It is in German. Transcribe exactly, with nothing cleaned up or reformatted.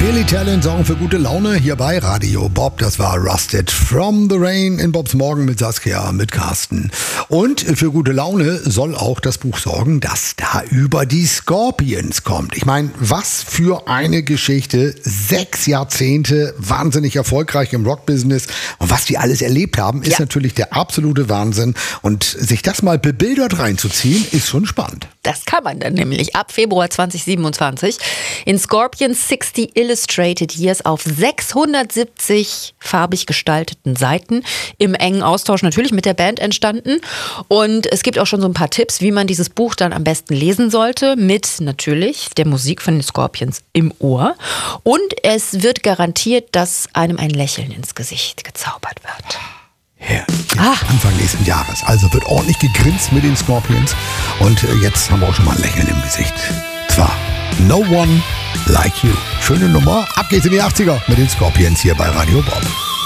Billy Talent sorgen für gute Laune hier bei Radio Bob. Das war Rusted from the Rain in Bobs Morgen mit Saskia, mit Carsten. Und für gute Laune soll auch das Buch sorgen, das da über die Scorpions kommt. Ich meine, was für eine Geschichte. Sechs Jahrzehnte, wahnsinnig erfolgreich im Rockbusiness. Und was die alles erlebt haben, ist ja natürlich der absolute Wahnsinn. Und sich das mal bebildert reinzuziehen, ist schon spannend. Das kann man dann nämlich ab Februar zwanzig siebenundzwanzig in Scorpions sechzig Illustrated Years auf sechshundertsiebzig farbig gestalteten Seiten im engen Austausch natürlich mit der Band entstanden. Und es gibt auch schon so ein paar Tipps, wie man dieses Buch dann am besten lesen sollte, mit natürlich der Musik von den Scorpions im Ohr. Und es wird garantiert, dass einem ein Lächeln ins Gesicht gezaubert wird. Ja, ah. Anfang nächsten Jahres. Also wird ordentlich gegrinst mit den Scorpions. Und jetzt haben wir auch schon mal ein Lächeln im Gesicht. Zwar No One Like You. Schöne Nummer. Ab geht's in die achtziger mit den Scorpions hier bei Radio Bob.